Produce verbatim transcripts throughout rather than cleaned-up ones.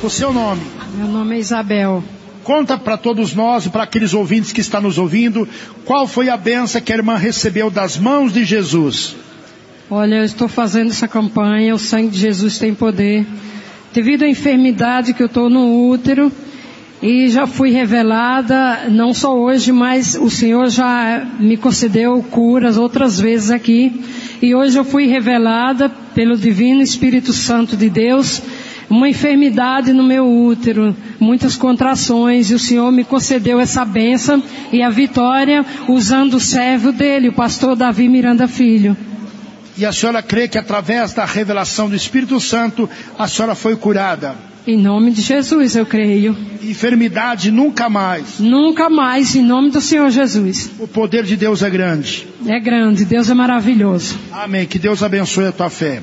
O seu nome? Meu nome é Isabel. Conta para todos nós e para aqueles ouvintes que estão nos ouvindo, qual foi a bênção que a irmã recebeu das mãos de Jesus? Olha, eu estou fazendo essa campanha, o sangue de Jesus tem poder. Devido à enfermidade que eu estou no útero, e já fui revelada, não só hoje, mas o Senhor já me concedeu curas outras vezes aqui. E hoje eu fui revelada pelo Divino Espírito Santo de Deus, uma enfermidade no meu útero, muitas contrações, e o Senhor me concedeu essa bênção e a vitória usando o servo dele, o pastor Davi Miranda Filho. E a senhora crê que através da revelação do Espírito Santo, a senhora foi curada? Em nome de Jesus, eu creio. Enfermidade nunca mais. Nunca mais, em nome do Senhor Jesus. O poder de Deus é grande. É grande, Deus é maravilhoso. Amém, que Deus abençoe a tua fé.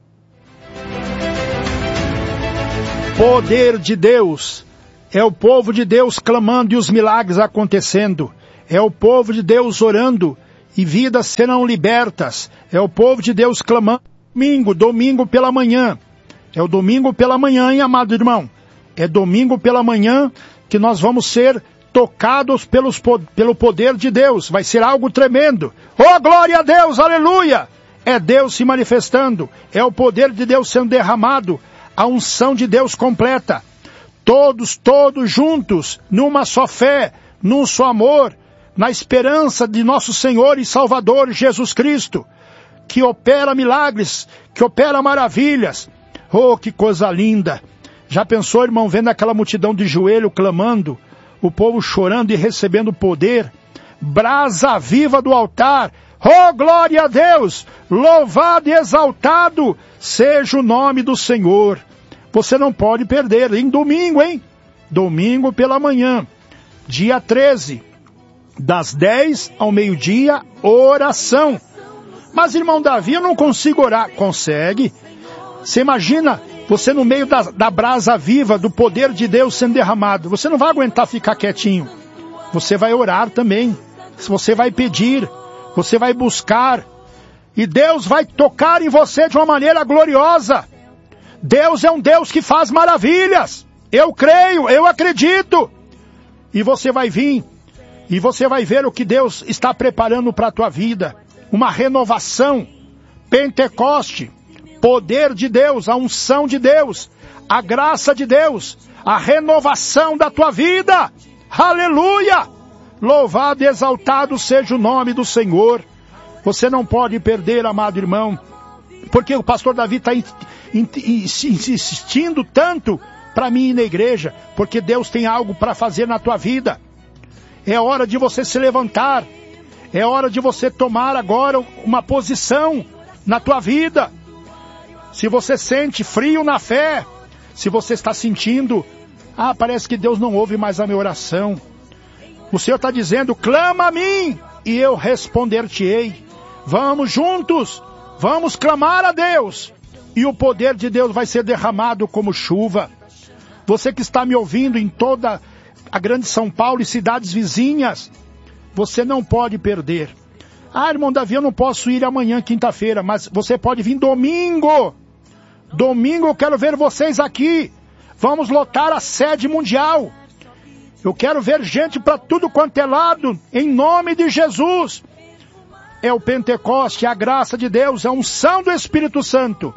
Poder de Deus. É o povo de Deus clamando e os milagres acontecendo. É o povo de Deus orando e vidas serão libertas. É o povo de Deus clamando. Domingo, domingo pela manhã. É o domingo pela manhã, hein, amado irmão? É domingo pela manhã que nós vamos ser tocados pelos, pelo poder de Deus. Vai ser algo tremendo. Oh, glória a Deus, aleluia! É Deus se manifestando. É o poder de Deus sendo derramado. A unção de Deus completa. Todos, todos juntos, numa só fé, num só amor, na esperança de nosso Senhor e Salvador Jesus Cristo, que opera milagres, que opera maravilhas. Oh, que coisa linda! Já pensou, irmão, vendo aquela multidão de joelho clamando, o povo chorando e recebendo poder, brasa viva do altar. Oh, glória a Deus! Louvado e exaltado seja o nome do Senhor. Você não pode perder, em domingo, hein? Domingo pela manhã, dia treze, das dez ao meio-dia, oração. Mas, irmão Davi, eu não consigo orar. Consegue? Você imagina você no meio da, da brasa viva, do poder de Deus sendo derramado. Você não vai aguentar ficar quietinho. Você vai orar também. Você vai pedir. Você vai buscar. E Deus vai tocar em você de uma maneira gloriosa. Deus é um Deus que faz maravilhas. Eu creio, eu acredito. E você vai vir. E você vai ver o que Deus está preparando para a tua vida. Uma renovação. Pentecoste. Poder de Deus, a unção de Deus, a graça de Deus, a renovação da tua vida. Aleluia! Louvado e exaltado seja o nome do Senhor. Você não pode perder, amado irmão, porque o pastor Davi está insistindo tanto para mim ir na igreja, porque Deus tem algo para fazer na tua vida. É hora de você se levantar, é hora de você tomar agora uma posição na tua vida. Se você sente frio na fé, se você está sentindo, ah, parece que Deus não ouve mais a minha oração. O Senhor está dizendo, clama a mim e eu responder-te-ei. Vamos juntos, vamos clamar a Deus. E o poder de Deus vai ser derramado como chuva. Você que está me ouvindo em toda a grande São Paulo e cidades vizinhas, você não pode perder. Ah, irmão Davi, eu não posso ir amanhã, quinta-feira, mas você pode vir domingo. Domingo eu quero ver vocês aqui. Vamos lotar a sede mundial. Eu quero ver gente para tudo quanto é lado, em nome de Jesus. É o Pentecoste, a graça de Deus, a unção do Espírito Santo.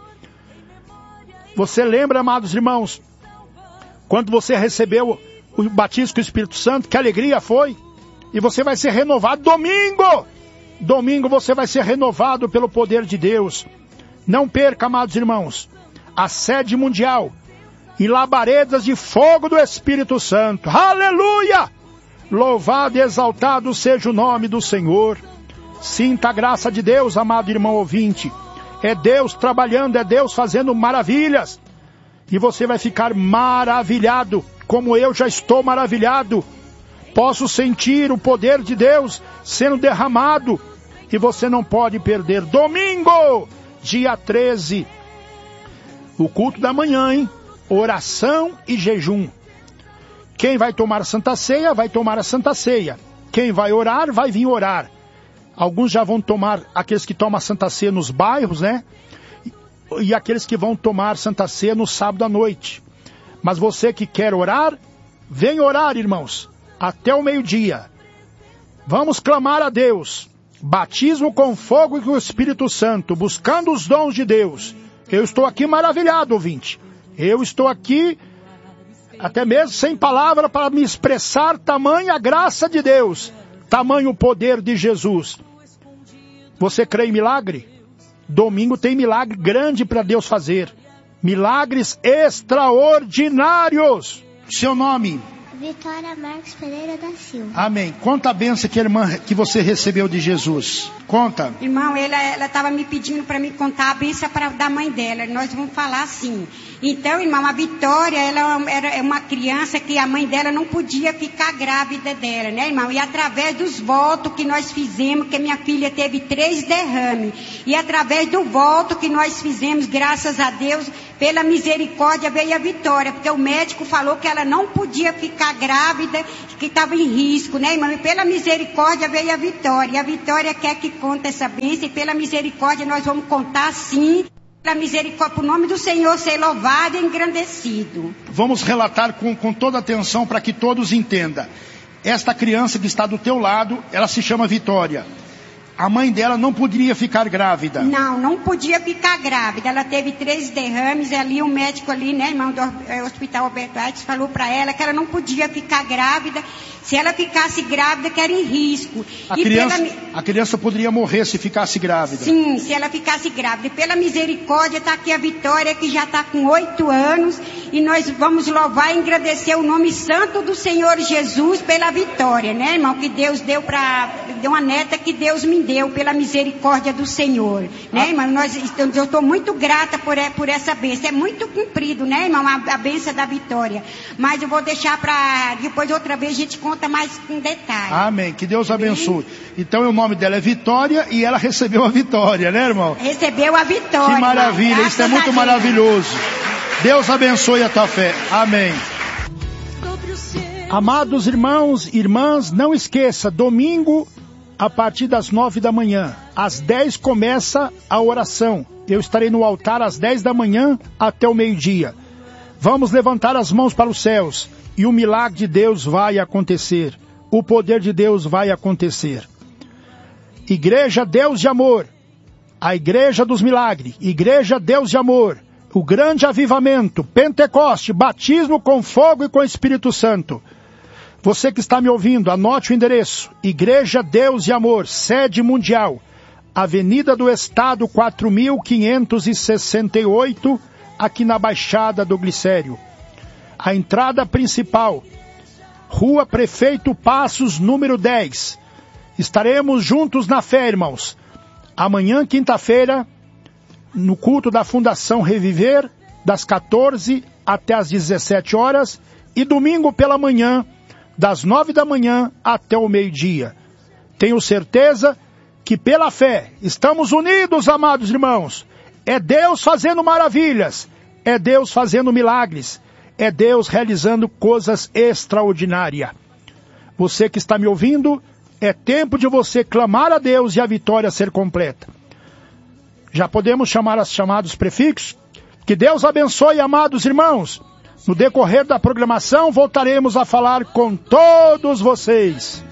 Você lembra, amados irmãos, quando você recebeu o batismo com o Espírito Santo, que alegria foi? E você vai ser renovado domingo. Domingo você vai ser renovado pelo poder de Deus. Não perca, amados irmãos, a sede mundial e labaredas de fogo do Espírito Santo. Aleluia! Louvado e exaltado seja o nome do Senhor. Sinta a graça de Deus, amado irmão ouvinte. É Deus trabalhando, é Deus fazendo maravilhas. E você vai ficar maravilhado, como eu já estou maravilhado. Posso sentir o poder de Deus sendo derramado. E você não pode perder. Domingo, dia treze. O culto da manhã, hein? Oração e jejum. Quem vai tomar a Santa Ceia, vai tomar a Santa Ceia. Quem vai orar, vai vir orar. Alguns já vão tomar, aqueles que tomam a Santa Ceia nos bairros, né? E aqueles que vão tomar Santa Ceia no sábado à noite. Mas você que quer orar, vem orar, irmãos, até o meio-dia. Vamos clamar a Deus. Batismo com fogo e com o Espírito Santo, buscando os dons de Deus. Eu estou aqui maravilhado, ouvinte. Eu estou aqui, até mesmo sem palavra, para me expressar tamanha graça de Deus, tamanho poder de Jesus. Você crê em milagre? Domingo tem milagre grande para Deus fazer. Milagres extraordinários. Seu nome? Vitória Marcos Pereira da Silva. Amém. Conta a bênção que a irmã que você recebeu de Jesus. Conta. Irmão, ela estava me pedindo para me contar a bênção pra, da mãe dela. Nós vamos falar assim. Então, irmão, a Vitória, ela era uma criança que a mãe dela não podia ficar grávida dela, né, irmão? E através dos votos que nós fizemos, que minha filha teve três derrames. E através do voto que nós fizemos, graças a Deus, pela misericórdia veio a Vitória. Porque o médico falou que ela não podia ficar grávida, que estava em risco, né, irmão? E pela misericórdia veio a Vitória. E a Vitória quer que conte essa bênção, e pela misericórdia nós vamos contar sim. Pela misericórdia, para o nome do Senhor ser louvado e engrandecido. Vamos relatar com, com toda atenção para que todos entendam. Esta criança que está do teu lado, ela se chama Vitória. A mãe dela não poderia ficar grávida. Não, não podia ficar grávida. Ela teve três derrames ali, o médico ali, né, irmão, do Hospital Alberto Einstein, falou para ela que ela não podia ficar grávida. Se ela ficasse grávida, que era em risco. A, e criança, pela... a criança poderia morrer se ficasse grávida. Sim, se ela ficasse grávida. E pela misericórdia está aqui a Vitória, que já está com oito anos. E nós vamos louvar e agradecer o nome santo do Senhor Jesus pela Vitória, né, irmão? Que Deus deu para... Deu uma neta que Deus me deu pela misericórdia do Senhor, né, irmão? Nós, eu estou muito grata por, por essa bênção. É muito cumprido, né, irmão? A, a bênção da Vitória. Mas eu vou deixar para... Depois, outra vez, a gente conta mais com detalhe. Amém. Que Deus abençoe. Então, o nome dela é Vitória e ela recebeu a vitória, né, irmão? Recebeu a vitória. Que maravilha. Isso é muito maravilhoso. Deus abençoe a tua fé. Amém. Amados irmãos e irmãs, não esqueça, domingo, a partir das nove da manhã, às dez começa a oração. Eu estarei no altar às dez da manhã até o meio-dia. Vamos levantar as mãos para os céus e o milagre de Deus vai acontecer. O poder de Deus vai acontecer. Igreja Deus de Amor, a Igreja dos Milagres, Igreja Deus de Amor, o grande avivamento, Pentecoste, batismo com fogo e com Espírito Santo. Você que está me ouvindo, anote o endereço. Igreja Deus de Amor, sede mundial, Avenida do Estado quatro mil quinhentos e sessenta e oito, aqui na Baixada do Glicério. A entrada principal, Rua Prefeito Passos, número dez. Estaremos juntos na fé, irmãos. Amanhã, quinta-feira, no culto da Fundação Reviver, das quatorze até as dezessete horas, e domingo pela manhã, das nove da manhã até o meio-dia. Tenho certeza que pela fé estamos unidos, amados irmãos. É Deus fazendo maravilhas, é Deus fazendo milagres, é Deus realizando coisas extraordinárias. Você que está me ouvindo, é tempo de você clamar a Deus e a vitória ser completa. Já podemos chamar as chamados prefixos? Que Deus abençoe, amados irmãos. No decorrer da programação, voltaremos a falar com todos vocês.